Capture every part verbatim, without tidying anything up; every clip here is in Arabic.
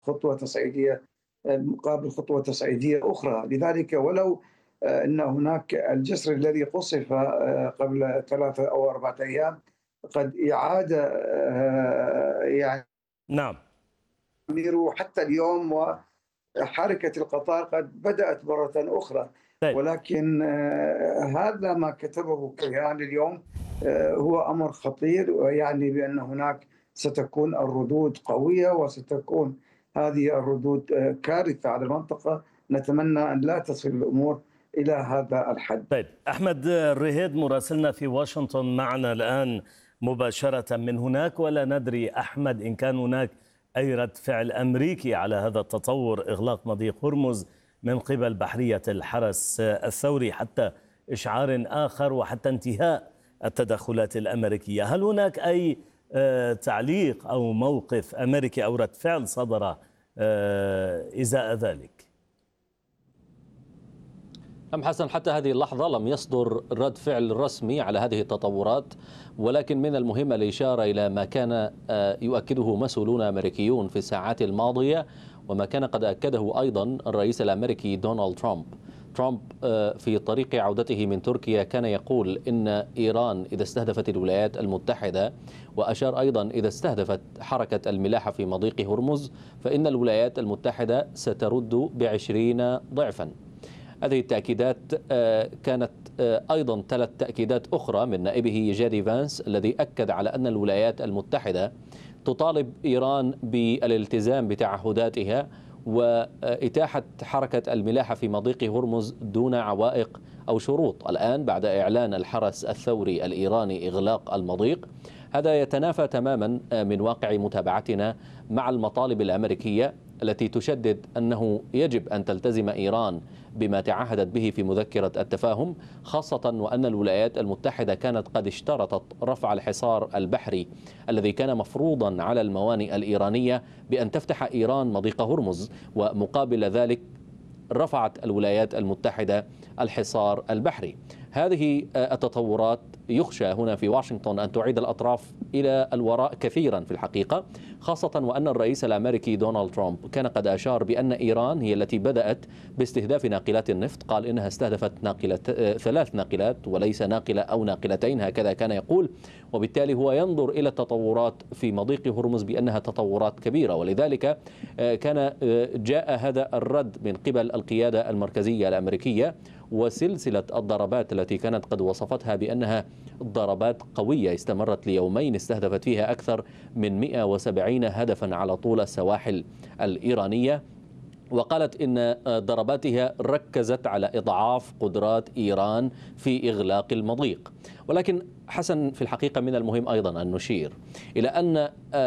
خطوة تصعيدية مقابل خطوة تصعيدية أخرى. لذلك ولو أن هناك الجسر الذي قصف قبل ثلاثة أو أربعة أيام قد إعاد يعني نعم. حتى اليوم، وحركة القطار قد بدأت مرة أخرى. طيب. ولكن هذا ما كتبه كيهان اليوم هو أمر خطير، ويعني بأن هناك ستكون الردود قوية، وستكون هذه الردود كارثة على المنطقة. نتمنى أن لا تصل الأمور إلى هذا الحد. طيب أحمد الرهيد مراسلنا في واشنطن معنا الآن مباشرة من هناك، ولا ندري أحمد إن كان هناك أي رد فعل أمريكي على هذا التطور إغلاق مضيق هرمز من قبل بحرية الحرس الثوري حتى إشعار آخر وحتى انتهاء التدخلات الأمريكية. هل هناك أي تعليق أو موقف أمريكي أو رد فعل صدر إزاء ذلك؟ أم حسن، حتى هذه اللحظة لم يصدر رد فعل رسمي على هذه التطورات، ولكن من المهم الإشارة إلى ما كان يؤكده مسؤولون أمريكيون في الساعات الماضية، وما كان قد أكده أيضا الرئيس الأمريكي دونالد ترامب. ترامب في طريق عودته من تركيا كان يقول إن إيران إذا استهدفت الولايات المتحدة، وأشار أيضا إذا استهدفت حركة الملاحة في مضيق هرمز، فإن الولايات المتحدة سترد بعشرين ضعفا. هذه التأكيدات كانت أيضا ثلاث تأكيدات أخرى من نائبه جادي فانس، الذي أكد على أن الولايات المتحدة تطالب إيران بالالتزام بتعهداتها وإتاحة حركة الملاحة في مضيق هرمز دون عوائق أو شروط. الآن بعد إعلان الحرس الثوري الإيراني إغلاق المضيق، هذا يتنافى تماما من واقع متابعتنا مع المطالب الأمريكية التي تشدد أنه يجب أن تلتزم إيران بما تعهدت به في مذكرة التفاهم، خاصة وأن الولايات المتحدة كانت قد اشترطت رفع الحصار البحري الذي كان مفروضا على الموانئ الإيرانية بأن تفتح إيران مضيق هرمز، ومقابل ذلك رفعت الولايات المتحدة الحصار البحري. هذه التطورات يخشى هنا في واشنطن أن تعيد الأطراف إلى الوراء كثيرا في الحقيقة، خاصة وأن الرئيس الأمريكي دونالد ترامب كان قد أشار بأن إيران هي التي بدأت باستهداف ناقلات النفط. قال إنها استهدفت ناقلة ثلاث ناقلات وليس ناقلة أو ناقلتين، هكذا كان يقول. وبالتالي هو ينظر إلى التطورات في مضيق هرمز بأنها تطورات كبيرة، ولذلك كان جاء هذا الرد من قبل القيادة المركزية الأمريكية، وسلسلة الضربات التي كانت قد وصفتها بأنها ضربات قوية استمرت ليومين استهدفت فيها أكثر من مئة وسبعين هدفا على طول السواحل الإيرانية. وقالت إن ضرباتها ركزت على إضعاف قدرات إيران في إغلاق المضيق. ولكن حسن، في الحقيقة من المهم أيضا أن نشير إلى أن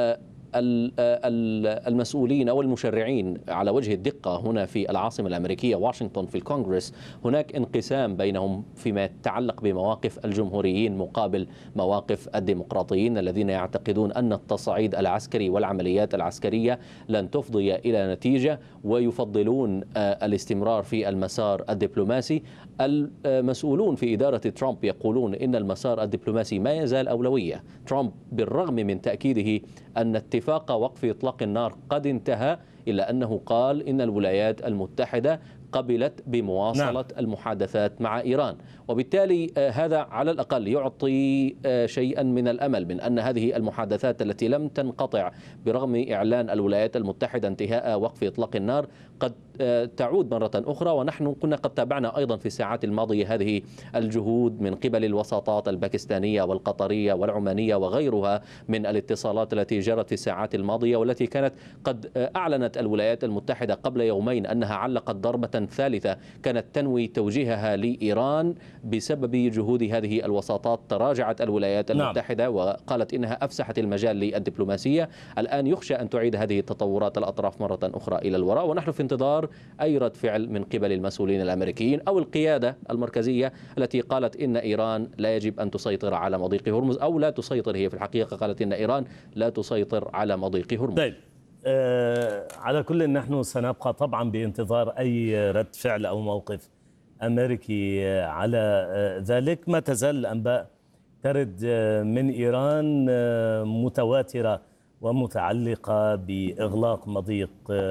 المسؤولين أو المشرعين على وجه الدقة هنا في العاصمة الأمريكية واشنطن في الكونغرس هناك انقسام بينهم فيما يتعلق بمواقف الجمهوريين مقابل مواقف الديمقراطيين، الذين يعتقدون أن التصعيد العسكري والعمليات العسكرية لن تفضي إلى نتيجة، ويفضلون الاستمرار في المسار الدبلوماسي. المسؤولون في إدارة ترامب يقولون إن المسار الدبلوماسي ما يزال أولوية. ترامب بالرغم من تأكيده أن اتفاق وقف إطلاق النار قد انتهى، إلا أنه قال إن الولايات المتحدة قبلت بمواصلة نعم. المحادثات مع إيران، وبالتالي هذا على الأقل يعطي شيئا من الأمل من أن هذه المحادثات التي لم تنقطع برغم إعلان الولايات المتحدة انتهاء وقف إطلاق النار قد تعود مرة أخرى. ونحن كنا قد تابعنا أيضا في الساعات الماضية هذه الجهود من قبل الوساطات الباكستانية والقطرية والعمانية وغيرها من الاتصالات التي جرت في الساعات الماضية، والتي كانت قد أعلنت الولايات المتحدة قبل يومين أنها علقت ضربة ثالثة كانت تنوي توجيهها لإيران بسبب جهود هذه الوساطات. تراجعت الولايات المتحدة نعم. وقالت إنها أفسحت المجال للدبلوماسية. الآن يخشى أن تعيد هذه التطورات الأطراف مرة أخرى إلى الوراء، ونحن في انتظار أي رد فعل من قبل المسؤولين الأمريكيين أو القيادة المركزية التي قالت إن إيران لا يجب أن تسيطر على مضيق هرمز، أو لا تسيطر. هي في الحقيقة قالت إن إيران لا تسيطر على مضيق هرمز. طيب. آه على كل نحن سنبقى طبعا بانتظار أي رد فعل أو موقف أمريكي على آه ذلك. ما تزال الأنباء ترد آه من إيران آه متواترة ومتعلقة بإغلاق مضيق آه